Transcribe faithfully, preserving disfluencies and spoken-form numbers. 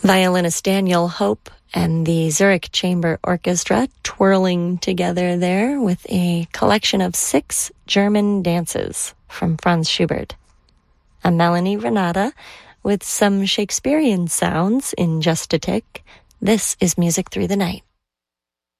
Violinist Daniel Hope and the Zurich Chamber Orchestra twirling together there with a collection of six German dances from Franz Schubert. A Melanie Renata with some Shakespearean sounds in just a tick. This is Music Through the Night.